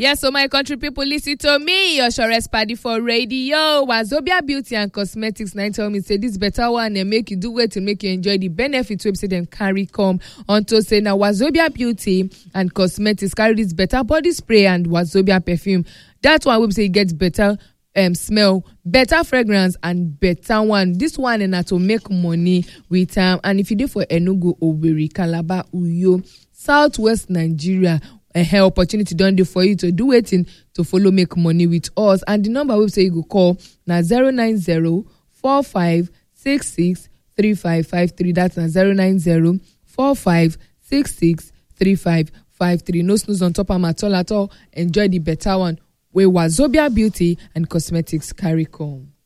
Yes, so my country people, listen to me, your surest party for radio. Wazobia Beauty and Cosmetics, now tell me, say this better one and make you do it to make you enjoy the benefits we say them carry come onto say now Wazobia Beauty and Cosmetics carry this better body spray and Wazobia perfume. That one we say gets better smell, better fragrance and better one. This one and to make money with and if you do for Enugu, Owerri, Calabar, Uyo, Southwest Nigeria, a opportunity done there for you to do it in to follow make money with us. And the number we say you go call now 090-4566-3553. That's now 090-4566-3553. No snooze on top of at all. Enjoy the better one where Wazobia Beauty and Cosmetics carry come.